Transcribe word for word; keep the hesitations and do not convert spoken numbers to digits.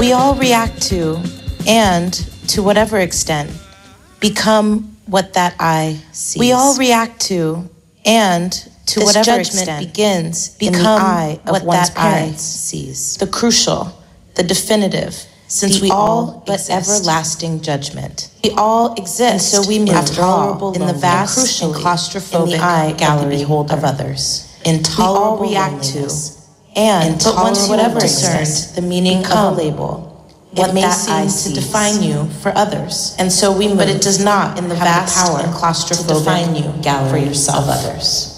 We all react to, and to whatever extent, become what that eye sees. We all react to, and to This whatever judgment extent begins become in the eye of what one's that eye parents. sees. The crucial, the definitive, Since the we all all but exist. everlasting judgment. We all exist, And so we move intolerable in the loneliness, vast and and crucially claustrophobic in the eye gallery of the beholder of others. Intolerable We all react to, loneliness, and but once you whatever have discerned discerned the meaning become of a label, what it may that seem eye to sees. define you for others, And so we move but it does not in the have vast the power and to claustrophobic define you gallery for yourself. of others.